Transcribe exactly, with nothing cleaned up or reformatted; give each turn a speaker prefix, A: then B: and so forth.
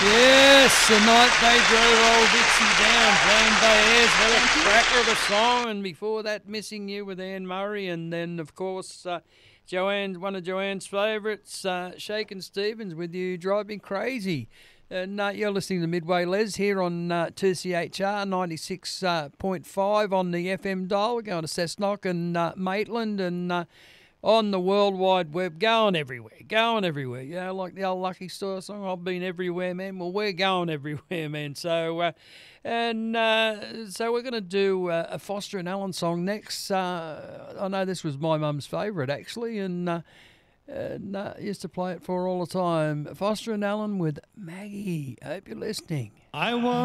A: Yes, the night they drove old Dixie down, Joan Baez, what a cracker of a song. And before that, Missing You with Anne Murray. And then, of course, uh, Joanne, one of Joanne's favourites, uh, Shakin' Stevens with You Drive Me Crazy. And uh, you're listening to Midway Les here on uh, two C H R ninety-six point five on the F M dial. We're going to Cessnock and uh, Maitland and uh, on the World Wide Web, going everywhere, going everywhere. You know, like the old Lucky Store song, I've been everywhere, man. Well, we're going everywhere, man. So, uh, and uh, so we're going to do uh, a Foster and Allen song next. Uh, I know this was my mum's favourite, actually, and uh, and uh, used to play it for her all the time. Foster and Allen with Maggie. I hope you're listening.
B: I want